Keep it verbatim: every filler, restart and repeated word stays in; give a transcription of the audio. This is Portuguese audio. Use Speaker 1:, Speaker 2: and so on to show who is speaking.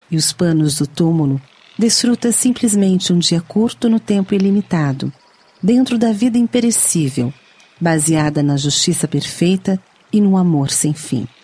Speaker 1: e os panos do túmulo, desfruta simplesmente um dia curto no tempo ilimitado, dentro da vida imperecível, baseada na justiça perfeita e no amor sem fim.